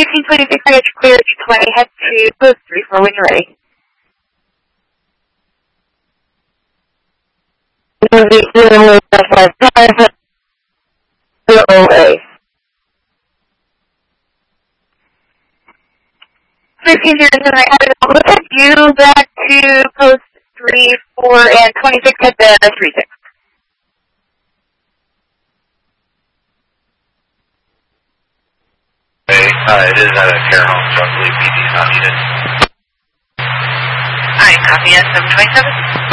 1326, I got you clear at 220, head to post 34 when you're ready. 1307, I have it. We'll head you back to post 34 and 26, head to 36. It is at a care home, so I believe PD is not needed. Alright, copy at 727.